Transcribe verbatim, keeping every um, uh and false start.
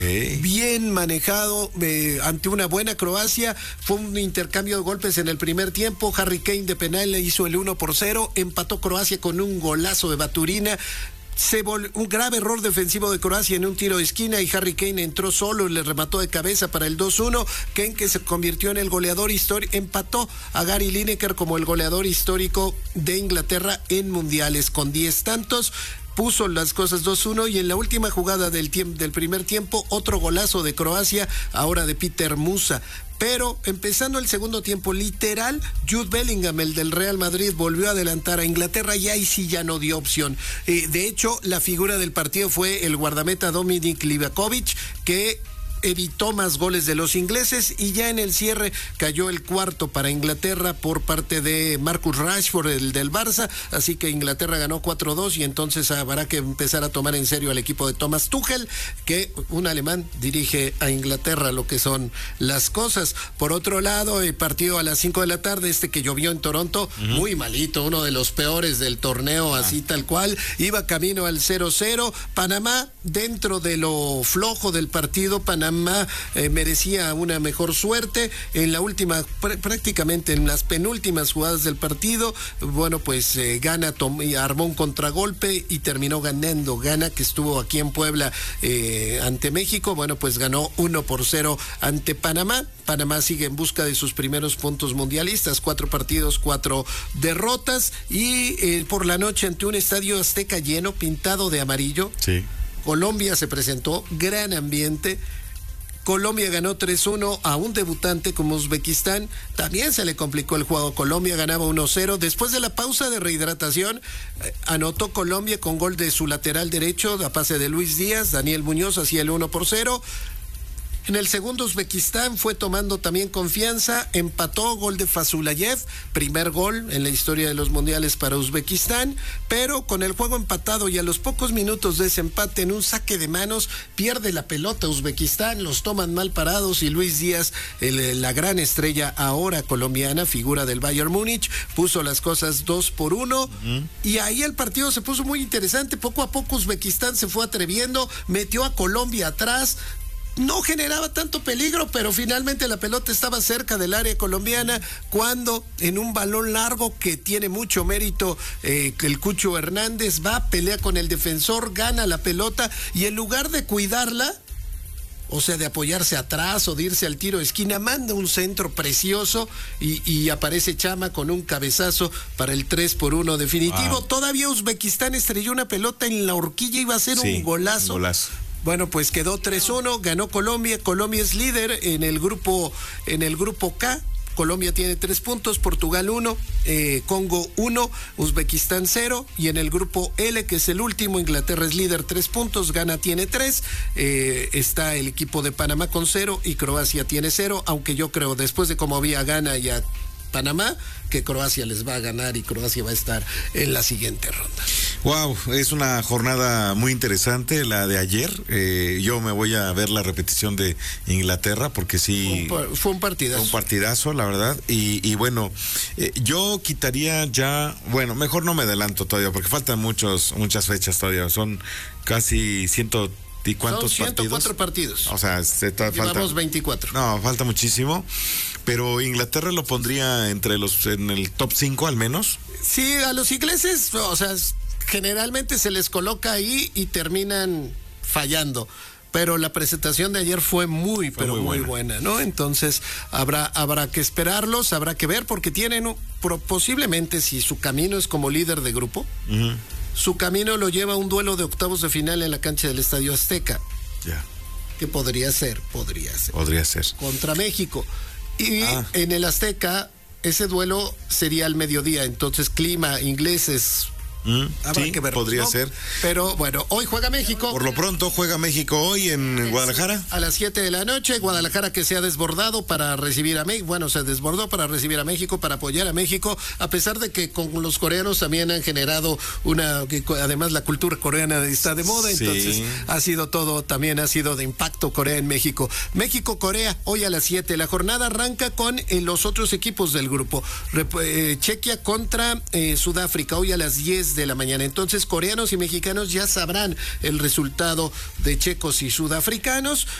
Hey. Bien manejado eh, ante una buena Croacia. Fue un intercambio de golpes en el primer tiempo. Harry Kane de penal le hizo el uno por cero. Empató Croacia con un golazo de Baturina. Se vol- un grave error defensivo de Croacia en un tiro de esquina y Harry Kane entró solo y le remató de cabeza para el dos uno. Kane, que se convirtió en el goleador histórico, empató a Gary Lineker como el goleador histórico de Inglaterra en mundiales con diez tantos. Puso las cosas dos uno y en la última jugada del, tiemp- del primer tiempo otro golazo de Croacia, ahora de Peter Musa. Pero empezando el segundo tiempo, literal, Jude Bellingham, el del Real Madrid, volvió a adelantar a Inglaterra y ahí sí ya no dio opción. Eh, de hecho, la figura del partido fue el guardameta Dominik Livakovic, que evitó más goles de los ingleses y ya en el cierre cayó el cuarto para Inglaterra por parte de Marcus Rashford, el del Barça, así que Inglaterra ganó cuatro dos y entonces habrá que empezar a tomar en serio al equipo de Thomas Tuchel, que un alemán dirige a Inglaterra, lo que son las cosas. Por otro lado, el partido a las cinco de la tarde, este que llovió en Toronto, uh-huh. muy malito, uno de los peores del torneo, ah. así tal cual, iba camino al cero cero. Panamá, dentro de lo flojo del partido, Panamá Eh, merecía una mejor suerte en la última, pr- prácticamente en las penúltimas jugadas del partido. Bueno, pues eh, Ghana tom- armó un contragolpe y terminó ganando. Ghana, que estuvo aquí en Puebla eh, ante México, bueno, pues ganó uno por cero ante Panamá. Panamá sigue en busca de sus primeros puntos mundialistas, cuatro partidos, cuatro derrotas y eh, por la noche ante un estadio Azteca lleno, pintado de amarillo. Sí. Colombia se presentó, gran ambiente. Colombia ganó tres uno a un debutante como Uzbekistán. También se le complicó el juego. Colombia ganaba uno cero. Después de la pausa de rehidratación, eh, anotó Colombia con gol de su lateral derecho, a pase de Luis Díaz. Daniel Muñoz hacía el uno por cero. En el segundo, Uzbekistán fue tomando también confianza, empató, gol de Fasulayev, primer gol en la historia de los mundiales para Uzbekistán, pero con el juego empatado y a los pocos minutos de ese empate en un saque de manos, pierde la pelota Uzbekistán, los toman mal parados y Luis Díaz, el, la gran estrella ahora colombiana, figura del Bayern Múnich, puso las cosas dos por uno, uh-huh. y ahí el partido se puso muy interesante. Poco a poco Uzbekistán se fue atreviendo, metió a Colombia atrás. No generaba tanto peligro, pero finalmente la pelota estaba cerca del área colombiana cuando en un balón largo que tiene mucho mérito, eh, el Cucho Hernández va, pelea con el defensor, gana la pelota y en lugar de cuidarla, o sea, de apoyarse atrás o de irse al tiro de esquina, manda un centro precioso y, y aparece Chama con un cabezazo para el tres por uno definitivo. Wow. Todavía Uzbekistán estrelló una pelota en la horquilla, iba a ser sí, un golazo. Un golazo. Bueno, pues quedó tres uno, ganó Colombia. Colombia es líder en el grupo, en el grupo K. Colombia tiene tres puntos, Portugal uno, eh, Congo uno, Uzbekistán cero, y en el grupo L, que es el último, Inglaterra es líder, tres puntos, Ghana tiene tres, eh, está el equipo de Panamá con cero y Croacia tiene cero, aunque yo creo, después de cómo había Ghana y a Panamá, que Croacia les va a ganar y Croacia va a estar en la siguiente ronda. Wow, es una jornada muy interesante la de ayer. Eh, yo me voy a ver la repetición de Inglaterra porque sí fue un, fue un partidazo. Fue un partidazo, la verdad. Y, y bueno, eh, yo quitaría ya, bueno, mejor no me adelanto todavía porque faltan muchos, muchas fechas todavía. Son casi ciento ¿y cuántos Son ciento cuatro partidos? partidos. O sea, se ta, Llevamos falta veinticuatro. No, falta muchísimo. Pero Inglaterra lo pondría entre los en el top cinco al menos. Sí, a los ingleses, o sea, generalmente se les coloca ahí y terminan fallando. Pero la presentación de ayer fue muy, fue pero muy buena. muy buena, ¿no? Entonces habrá habrá que esperarlos, habrá que ver, porque tienen posiblemente, si su camino es como líder de grupo, uh-huh. su camino lo lleva a un duelo de octavos de final en la cancha del Estadio Azteca. Ya. Yeah. Que podría ser, podría ser. Podría ser. Contra México. Y ah. en el Azteca, ese duelo sería al mediodía, entonces clima, ingleses. Mm, Habrá sí, que verlos, podría ¿no? ser. Pero bueno, hoy juega México. Por lo pronto juega México hoy en Guadalajara. A las siete de la noche, Guadalajara que se ha desbordado para recibir a México. Bueno, se desbordó para recibir a México, para apoyar a México, a pesar de que con los coreanos también han generado una, que además la cultura coreana está de moda, sí. Entonces ha sido todo, también ha sido de impacto Corea en México. México-Corea, hoy a las siete. La jornada arranca con eh, los otros equipos del grupo. Rep- eh, Chequia contra eh, Sudáfrica, hoy a las diez diez de la mañana. Entonces, coreanos y mexicanos ya sabrán el resultado de checos y sudafricanos.